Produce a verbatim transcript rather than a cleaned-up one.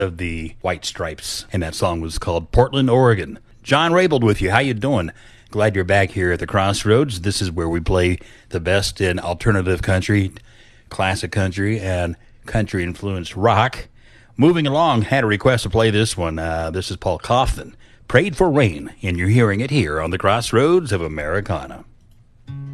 of the White Stripes, and that song was called Portland, Oregon. John Raybould with you. How you doing? Glad you're back here at the Crossroads. This is where we play the best in alternative country, classic country, and country-influenced rock. Moving along, had a request to play this one. Uh, this is Paul Kaufman, Prayed for Rain, and you're hearing it here on the Crossroads of Americana.